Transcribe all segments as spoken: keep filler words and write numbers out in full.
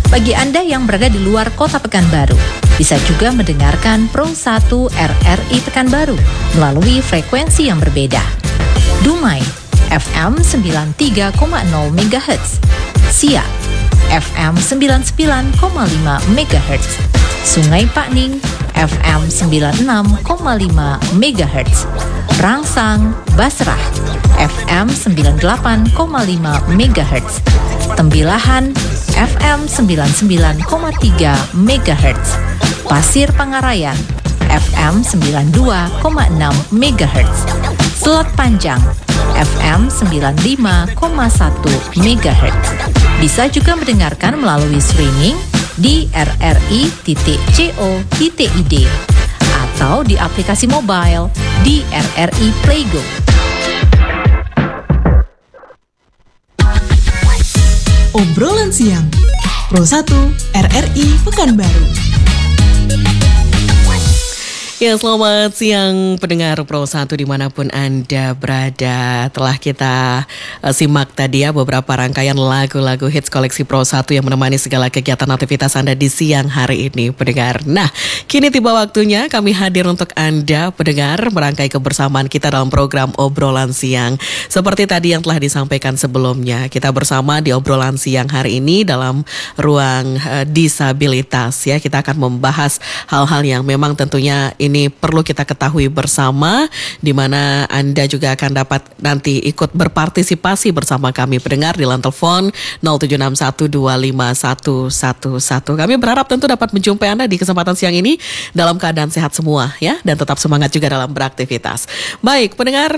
Bagi Anda yang berada di luar kota Pekanbaru, bisa juga mendengarkan Pro satu R R I Pekanbaru melalui frekuensi yang berbeda. Dumai F M sembilan puluh tiga koma nol megahertz, Siak F M sembilan puluh sembilan koma lima megahertz, Sungai Pakning F M sembilan puluh enam koma lima megahertz, Rangsang Basrah F M sembilan puluh delapan koma lima megahertz, Tembilahan F M sembilan puluh sembilan koma tiga megahertz, Pasir Pangarayan F M sembilan puluh dua koma enam megahertz, Selat Panjang F M sembilan puluh lima koma satu megahertz. Bisa juga mendengarkan melalui streaming di r r i titik co titik i d atau di aplikasi mobile di R R I Playgo. Obrolan siang Pro satu R R I Pekanbaru. Ya, selamat siang pendengar Pro satu dimanapun Anda berada. Telah kita uh, simak tadi ya beberapa rangkaian lagu-lagu hits koleksi Pro satu yang menemani segala kegiatan aktivitas Anda di siang hari ini pendengar. Nah, kini tiba waktunya kami hadir untuk Anda pendengar merangkai kebersamaan kita dalam program Obrolan Siang. Seperti tadi yang telah disampaikan sebelumnya, kita bersama di Obrolan Siang hari ini dalam ruang uh, disabilitas ya. Kita akan membahas hal-hal yang memang tentunya ini Ini perlu kita ketahui bersama, di mana Anda juga akan dapat nanti ikut berpartisipasi bersama kami pendengar di line telepon nol tujuh enam satu dua lima satu satu satu. Kami berharap tentu dapat menjumpai Anda di kesempatan siang ini dalam keadaan sehat semua ya, dan tetap semangat juga dalam beraktivitas. Baik pendengar,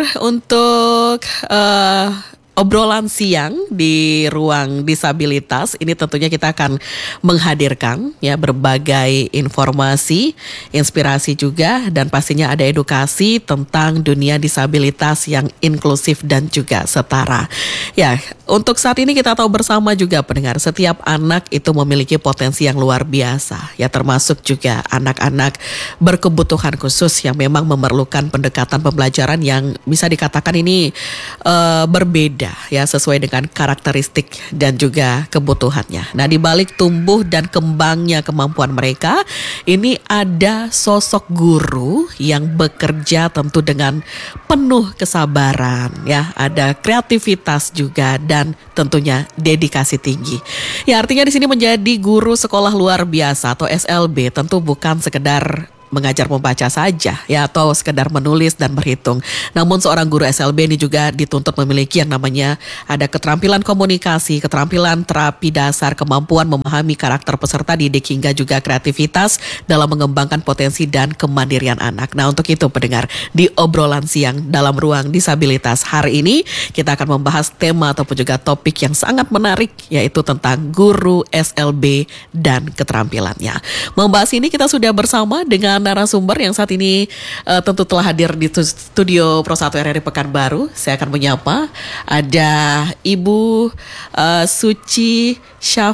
untuk uh, obrolan siang di ruang disabilitas ini tentunya kita akan menghadirkan ya berbagai informasi, inspirasi juga, dan pastinya ada edukasi tentang dunia disabilitas yang inklusif dan juga setara. Ya, untuk saat ini kita tahu bersama juga pendengar, setiap anak itu memiliki potensi yang luar biasa ya, termasuk juga anak-anak berkebutuhan khusus yang memang memerlukan pendekatan pembelajaran yang bisa dikatakan ini uh, berbeda ya, sesuai dengan karakteristik dan juga kebutuhannya. Nah, di balik tumbuh dan kembangnya kemampuan mereka, ini ada sosok guru yang bekerja tentu dengan penuh kesabaran ya, ada kreativitas juga dan tentunya dedikasi tinggi. Ya, artinya di sini menjadi guru sekolah luar biasa atau S L B tentu bukan sekedar mengajar membaca saja ya, atau sekedar menulis dan berhitung. Namun seorang guru S L B ini juga dituntut memiliki yang namanya ada keterampilan komunikasi, keterampilan terapi dasar, kemampuan memahami karakter peserta didik, hingga juga kreativitas dalam mengembangkan potensi dan kemandirian anak. Nah, untuk itu pendengar, di obrolan siang dalam ruang disabilitas hari ini kita akan membahas tema ataupun juga topik yang sangat menarik, yaitu tentang guru S L B dan keterampilannya. Membahas ini kita sudah bersama dengan narasumber yang saat ini uh, tentu telah hadir di studio Pro satu R R I Pekanbaru. Saya akan menyapa ada Ibu uh, Suci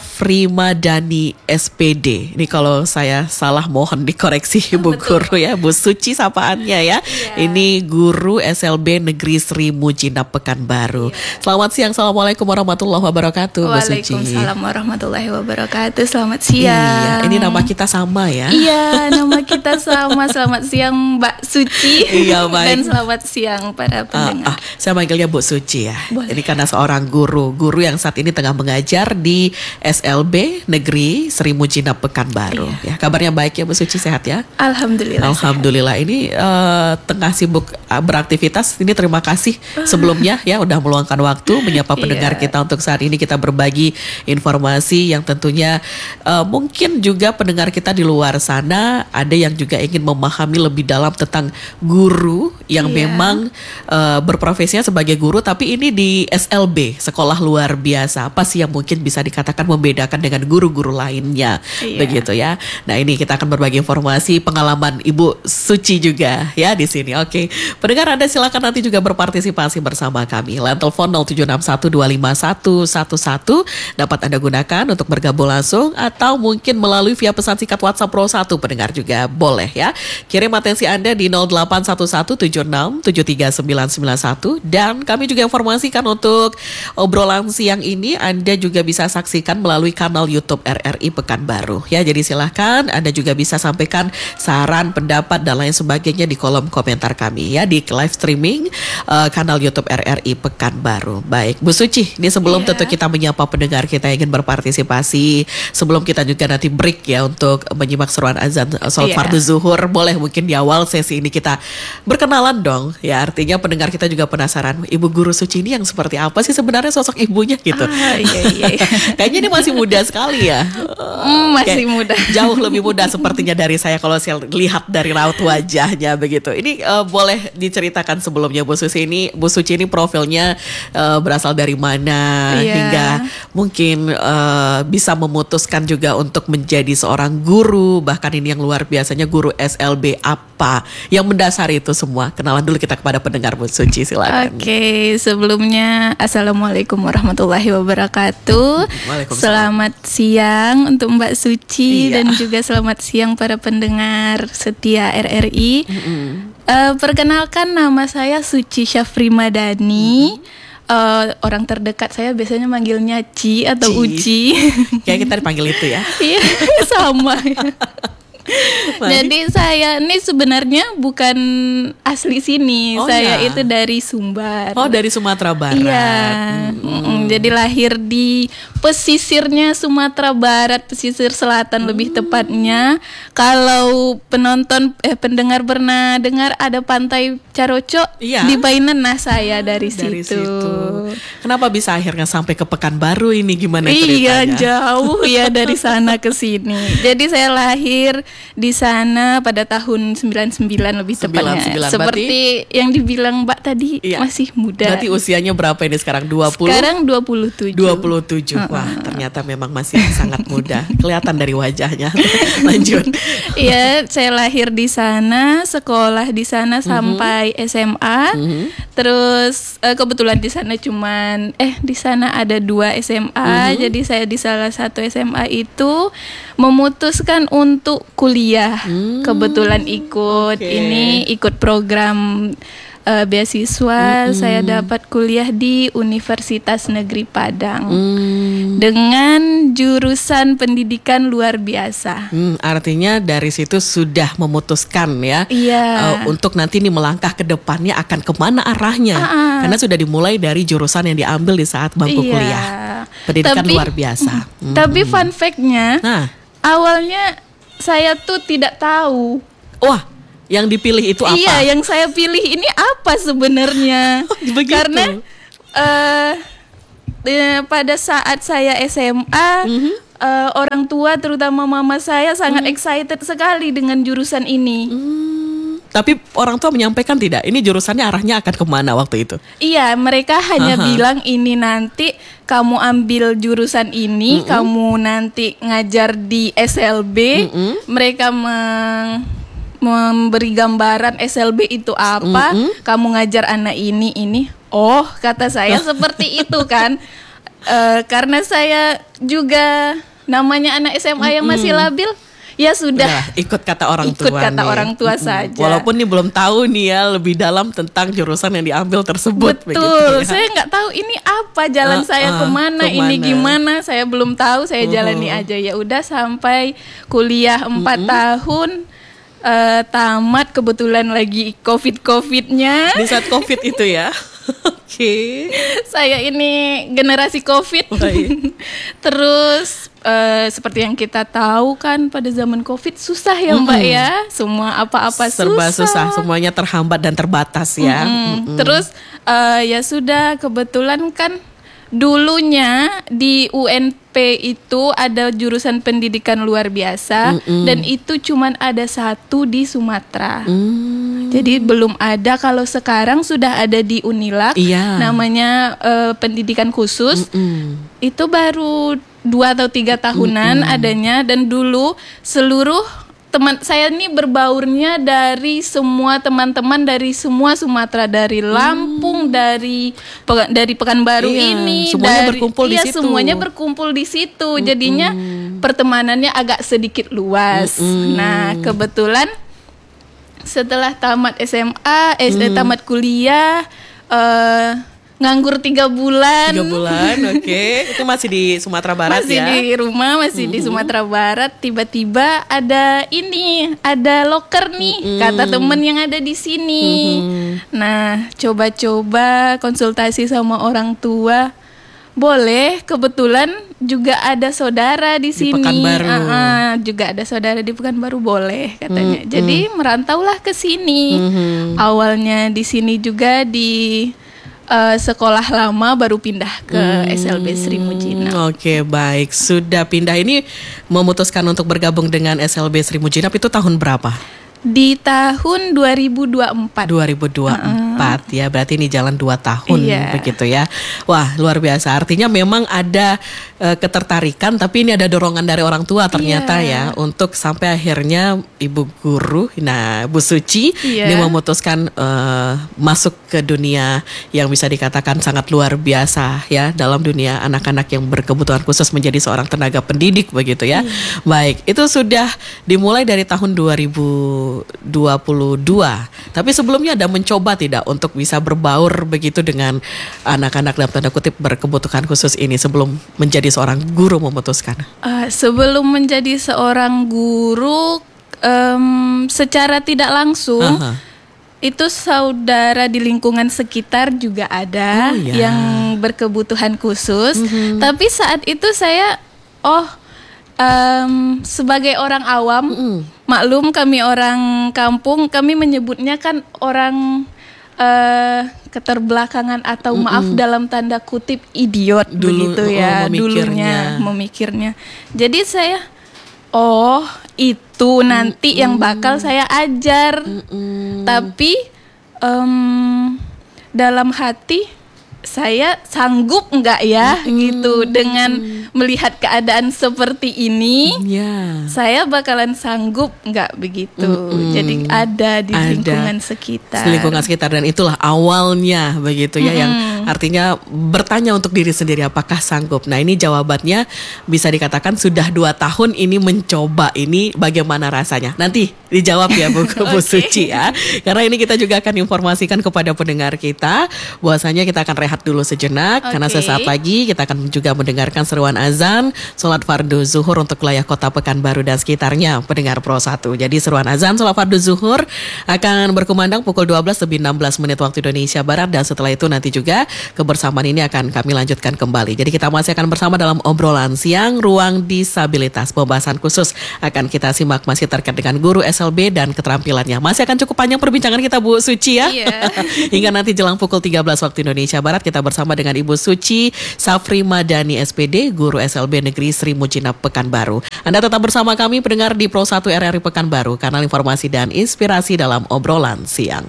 Syafrimadani S P D. Ini kalau saya salah mohon dikoreksi Ibu Betul. Guru ya, Bu Suci sapaannya ya. Yeah. Ini guru S L B Negeri Sri Mujina Pekanbaru. Yeah. Selamat siang, assalamualaikum warahmatullahi wabarakatuh, Bu Suci. Waalaikumsalam warahmatullahi wabarakatuh. Selamat siang. Iya, ini nama kita sama ya. Iya, nama kita sama. Selamat siang Mbak Suci. Iya, baik. Dan selamat siang para pendengar. Ah, ah, saya manggilnya Bu Suci ya. Boleh. Ini karena seorang guru, guru yang saat ini tengah mengajar di S L B Negeri Sri Mujina Pekanbaru. Iya. Ya, kabarnya baik ya Bu Suci, sehat ya? Alhamdulillah. Alhamdulillah. Sehat. Ini uh, tengah sibuk uh, beraktivitas. Ini terima kasih sebelumnya ya udah meluangkan waktu menyapa pendengar yeah. kita untuk saat ini kita berbagi informasi yang tentunya uh, mungkin juga pendengar kita di luar sana ada yang juga ingin memahami lebih dalam tentang guru yang yeah. memang uh, berprofesinya sebagai guru, tapi ini di S L B, sekolah luar biasa. Apa sih yang mungkin bisa dikatakan membedakan dengan guru-guru lainnya, yeah. begitu ya. Nah, ini kita akan berbagi informasi pengalaman Ibu Suci juga ya di sini. Oke, pendengar Anda silakan nanti juga berpartisipasi bersama kami. Line telepon nol tujuh enam satu dua lima satu satu satu dapat Anda gunakan untuk bergabung langsung, atau mungkin melalui via pesan singkat WhatsApp Pro satu pendengar juga boleh boleh ya. Kirim atensi Anda di nol delapan satu satu tujuh enam tujuh tiga sembilan sembilan satu. Dan kami juga informasikan untuk obrolan siang ini Anda juga bisa saksikan melalui kanal YouTube R R I Pekanbaru ya. Jadi silahkan Anda juga bisa sampaikan saran, pendapat dan lain sebagainya di kolom komentar kami ya di live streaming uh, kanal YouTube R R I Pekanbaru. Baik, Bu Suci, ini sebelum Iya. tentu kita menyapa pendengar kita yang ingin berpartisipasi, sebelum kita juga nanti break ya untuk menyimak seruan azan uh, sholat Iya. fardu zuhur, boleh mungkin di awal sesi ini kita berkenalan dong ya. Artinya pendengar kita juga penasaran, Ibu Guru Suci ini yang seperti apa sih sebenarnya sosok ibunya gitu. Ah, iya, iya, iya. Kayaknya ini masih muda sekali ya. Hmm, masih Kayak muda. Jauh lebih muda sepertinya dari saya kalau saya lihat dari raut wajahnya begitu. Ini uh, boleh diceritakan sebelumnya Bu Suci ini, Bu Suci ini profilnya uh, berasal dari mana Iya. hingga mungkin uh, bisa memutuskan juga untuk menjadi seorang guru, bahkan ini yang luar biasanya guru S L B apa yang mendasari itu semua. Kenalan dulu kita kepada pendengar Bu Suci, silakan. Oke, sebelumnya Assalamualaikum warahmatullahi wabarakatuh. Waalaikumsalam. Selamat siang untuk Mbak Suci Iya. dan juga selamat siang para pendengar setia R R I. Mm-mm. Eh, perkenalkan, nama saya Suci Syafri Madani. Eh, orang terdekat saya biasanya manggilnya Ci atau Ci. Uci. Kayak kita dipanggil itu ya. Iya, sama. Baik. Jadi saya ini sebenarnya bukan asli sini. Oh, saya ya. itu dari Sumbar. Oh, dari Sumatera Barat. Iya. Mm-mm. Mm-mm. Jadi lahir di pesisirnya Sumatera Barat, pesisir selatan lebih tepatnya. Kalau penonton eh pendengar pernah dengar ada pantai Caroco Iya. di Bainan, nah saya dari, Dari situ. situ. Kenapa bisa akhirnya sampai ke Pekanbaru ini, gimana Iya, ceritanya? jauh ya dari sana ke sini. Jadi saya lahir di sana pada tahun sembilan puluh sembilan lebih tepatnya. sembilan puluh sembilan, Seperti yang dibilang Mbak tadi, Iya. masih muda. Berarti usianya berapa ini sekarang? dua puluh? Sekarang dua puluh tujuh. dua puluh tujuh. Wah, ternyata memang masih sangat muda. Kelihatan dari wajahnya. Lanjut. Iya, saya lahir di sana, sekolah di sana sampai S M A. Mhm. Terus eh, kebetulan di sana cuman eh di sana ada dua S M A. Jadi saya di salah satu S M A itu memutuskan untuk kuliah. Hmm, Kebetulan ikut oke. ini ikut program eh, beasiswa. Saya dapat kuliah di Universitas Negeri Padang Hmm. dengan jurusan pendidikan luar biasa. Hmm, artinya dari situ sudah memutuskan ya, Iya. eh, untuk nanti nih melangkah ke depannya akan kemana arahnya, Ah-ah. karena sudah dimulai dari jurusan yang diambil di saat bangku Iya. kuliah, pendidikan Tapi- luar biasa. Hmm. Tapi fun fact-nya, Nah, awalnya saya tuh tidak tahu. wah, yang dipilih itu apa? Iya, yang saya pilih ini apa sebenarnya? Begitu. Karena eh eh, pada saat saya S M A, Mhm. eh, orang tua terutama mama saya sangat excited sekali dengan jurusan ini. Hmm, tapi orang tua menyampaikan tidak? Ini jurusannya arahnya akan kemana waktu itu? Iya, mereka hanya Aha. bilang ini nanti kamu ambil jurusan ini, kamu nanti ngajar di S L B. Mm-mm. Mereka meng- memberi gambaran S L B itu apa, Mm-mm. kamu ngajar anak ini ini. Oh, kata saya seperti itu kan. Eh, karena saya juga namanya anak S M A yang masih labil, ya sudah. Udah, ikut kata orang Ikut tua kata nih. orang tua Mm-mm. saja. Walaupun nih belum tahu nih ya lebih dalam tentang jurusan yang diambil tersebut. Betul, begitu ya. saya nggak tahu ini apa jalan Uh, saya uh, kemana, ini kemana. gimana, saya belum tahu, saya Uh-huh. jalani aja ya udah sampai kuliah empat tahun, eh, tamat kebetulan lagi covid covidnya. Di saat COVID itu ya. Oke. Saya ini generasi covid. Baik. Terus eh, seperti yang kita tahu kan pada zaman covid susah ya Mbak ya, semua apa-apa Serba susah, semuanya terhambat dan terbatas ya. Mm, Terus eh, ya sudah, kebetulan kan dulunya di U N P itu ada jurusan pendidikan luar biasa dan itu cuman ada satu di Sumatera. Hmm. Jadi belum ada, kalau sekarang sudah ada di Unilak, Iya. namanya eh, pendidikan khusus. Mm. Itu baru dua atau tiga tahunan adanya, dan dulu seluruh teman saya ini berbaurnya dari semua teman-teman dari semua Sumatera, dari Lampung, dari Pe- dari Pekanbaru Iya, ini, semuanya dari berkumpul di iya, situ. semuanya berkumpul di situ. Jadinya pertemanannya agak sedikit luas. Nah, kebetulan setelah tamat S M A, eh, hmm. tamat kuliah, uh, nganggur tiga bulan. Tiga bulan, oke. Okay. Itu masih di Sumatera Barat masih ya? Masih di rumah, masih mm-hmm. di Sumatera Barat. Tiba-tiba ada ini, ada loker nih, mm-hmm. kata temen yang ada di sini. Mm-hmm. Nah, coba-coba konsultasi sama orang tua. Boleh, kebetulan juga ada saudara di, di sini. Pekanbaru. Uh-uh, juga ada saudara di Pekanbaru, boleh katanya. Mm-hmm. Jadi merantaulah ke sini. Mm-hmm. Awalnya di sini juga di Uh, sekolah lama, baru pindah ke hmm, S L B Sri Mujinab. Oke, okay, baik. Sudah pindah ini, memutuskan untuk bergabung dengan S L B Sri Mujinab itu tahun berapa? Di tahun dua ribu dua puluh empat. dua ribu dua puluh empat uh-uh. ya, berarti ini jalan dua tahun iya. begitu ya. Wah, luar biasa. Artinya memang ada uh, ketertarikan, tapi ini ada dorongan dari orang tua ternyata yeah. ya, untuk sampai akhirnya Ibu Guru, nah Bu Suci yeah. ini memutuskan uh, masuk ke dunia yang bisa dikatakan sangat luar biasa ya, dalam dunia anak-anak yang berkebutuhan khusus menjadi seorang tenaga pendidik begitu ya. Yeah. Baik, itu sudah dimulai dari tahun dua ribu dua puluh dua. Tapi sebelumnya ada mencoba tidak untuk bisa berbaur begitu dengan anak-anak dalam tanda kutip berkebutuhan khusus ini sebelum menjadi seorang guru memutuskan? Uh, sebelum menjadi seorang guru um, secara tidak langsung, uh-huh. itu saudara di lingkungan sekitar juga ada oh, ya. yang berkebutuhan khusus. Uh-huh. Tapi saat itu saya, oh um, sebagai orang awam, uh-uh. maklum kami orang kampung, kami menyebutnya kan orang uh, keterbelakangan atau mm-mm. maaf dalam tanda kutip idiot Dulu, begitu ya, oh, memikirnya. dulunya memikirnya. Jadi saya, oh itu nanti mm-mm. yang bakal saya ajar. Mm-mm. Tapi um, dalam hati saya sanggup nggak ya mm-hmm. gitu dengan melihat keadaan seperti ini, yeah. saya bakalan sanggup nggak begitu. Mm-hmm. Jadi ada di ada. lingkungan sekitar. Lingkungan sekitar, dan itulah awalnya begitu ya, mm-hmm. yang artinya bertanya untuk diri sendiri apakah sanggup. Nah, ini jawabannya bisa dikatakan sudah dua tahun ini mencoba ini, bagaimana rasanya? Nanti dijawab ya Bu, Bu Suci ya. Karena ini kita juga akan informasikan kepada pendengar kita bahwasanya kita akan rehat dulu sejenak, okay. karena sesaat lagi kita akan juga mendengarkan seruan azan sholat fardu zuhur untuk wilayah kota Pekanbaru dan sekitarnya, pendengar Pro satu. Jadi seruan azan sholat fardu zuhur akan berkumandang pukul dua belas lebih enam belas menit waktu Indonesia Barat, dan setelah itu nanti juga kebersamaan ini akan kami lanjutkan kembali. Jadi kita masih akan bersama dalam obrolan siang ruang disabilitas. Pembahasan khusus akan kita simak masih terkait dengan guru S L B dan keterampilannya. Masih akan cukup panjang perbincangan kita Bu Suci ya. Iya. Hingga nanti jelang pukul tiga belas waktu Indonesia Barat kita bersama dengan Ibu Suci Safri Madani S P D, Guru S L B Negeri Sri Mujinab Pekanbaru. Anda tetap bersama kami pendengar di Pro satu R R I Pekanbaru, kanal informasi dan inspirasi dalam obrolan siang.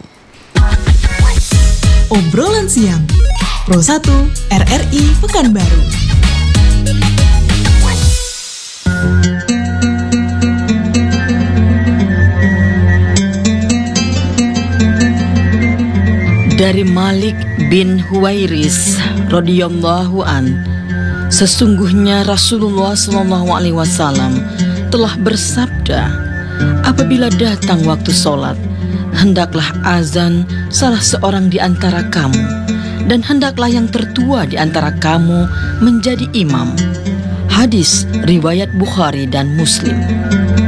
Obrolan siang Pro satu R R I Pekanbaru. Dari Malik bin Huwairis radhiyallahu an, sesungguhnya Rasulullah shallallahu alaihi wasallam telah bersabda, apabila datang waktu sholat, hendaklah azan salah seorang di antara kamu, dan hendaklah yang tertua di antara kamu menjadi imam. Hadis riwayat Bukhari dan Muslim.